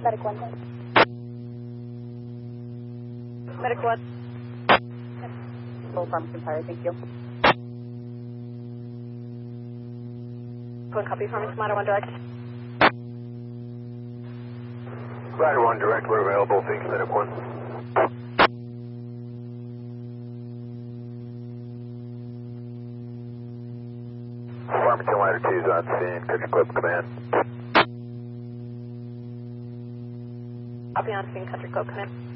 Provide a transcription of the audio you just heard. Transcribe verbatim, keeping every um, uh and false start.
Medic one. Medic one. Full Farmington Fire, thank you. One copy, Farmington, Ladder one direct. Ladder one direct, we're available, thanks, Medic one. Farmington Ladder two is on scene, Country Club Command. Copy on scene, Country Club Command.